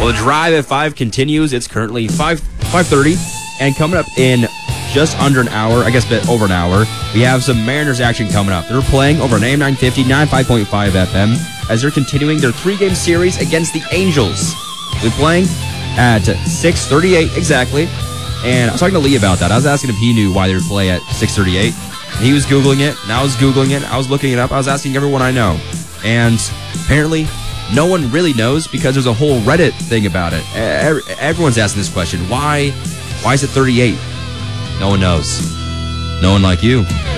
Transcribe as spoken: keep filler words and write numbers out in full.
Well, the drive at five continues. It's currently five five thirty, and coming up in just under an hour, I guess a bit over an hour, we have some Mariners action coming up. They're playing over on A M nine fifty, ninety-five point five F M, as they're continuing their three-game series against the Angels. They're playing at six thirty-eight exactly, and I was talking to Lee about that. I was asking if he knew why they would play at six thirty-eight. He was Googling it, and I was Googling it. I was looking it up. I was asking everyone I know, and apparently no one really knows because there's a whole Reddit thing about it. Everyone's asking this question. Why, why is it thirty-eight? No one knows. No one like you.